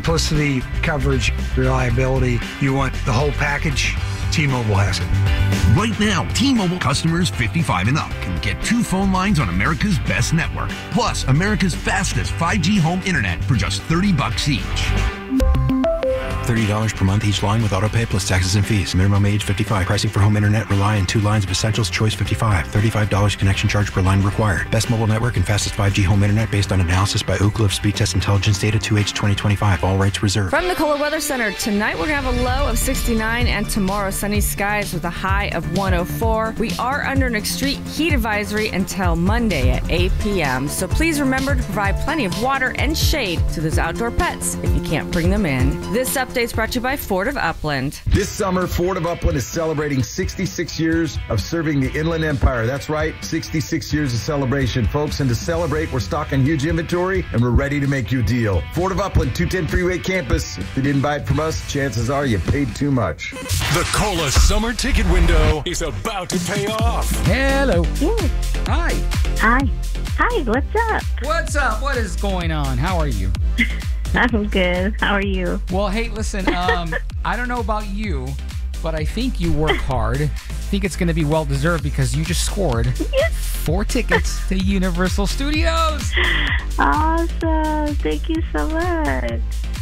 simplicity, coverage, reliability. You want the whole package? T-Mobile has it. Right now, T-Mobile customers 55 and up can get 2 phone lines on America's best network, plus America's fastest 5G home internet for just $30 each. $30 per month each line with autopay plus taxes and fees. Minimum age 55. Pricing for home internet rely on 2 lines of Essentials Choice 55. $35 connection charge per line required. Best mobile network and fastest 5G home internet based on analysis by Ookla of Speed Test Intelligence data 2H 2025. All rights reserved. From the Kohler Weather Center, tonight we're going to have a low of 69 and tomorrow sunny skies with a high of 104. We are under an extreme heat advisory until Monday at 8 p.m. So please remember to provide plenty of water and shade to those outdoor pets if you can't bring them in. This update's brought to you by Ford of Upland. This summer, Ford of Upland is celebrating 66 years of serving the Inland Empire. That's right, 66 years of celebration, folks. And to celebrate, we're stocking huge inventory and we're ready to make you a deal. Ford of Upland, 210 Freeway Campus. If you didn't buy it from us, chances are you paid too much. The Cola summer ticket window is about to pay off. Hello. Yes. Hi. Hi. Hi, what's up? What's up? What is going on? How are you? I'm good. How are you? Well, hey, listen, I don't know about you, but I think you work hard. I think it's going to be well-deserved because you just scored 4 tickets to Universal Studios. Awesome. Thank you so much.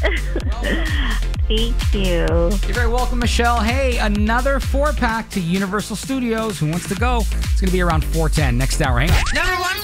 Thank you. You're very welcome, Michelle. Hey, another 4-pack to Universal Studios. Who wants to go? It's going to be around 4:10 next hour. Hang on. Number 1